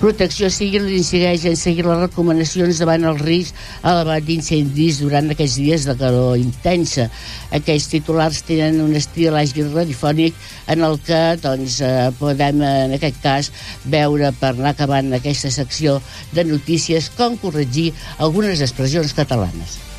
Protecció Civil incideix en seguir les recomanacions davant el risc elevat d'incendis durant aquests dies de calor intensa. Aquests titulars tenen un estil àgil radiofònic en el que podem, en aquest cas, veure, per anar acabant aquesta secció de notícies, com corregir algunes expressions catalanes.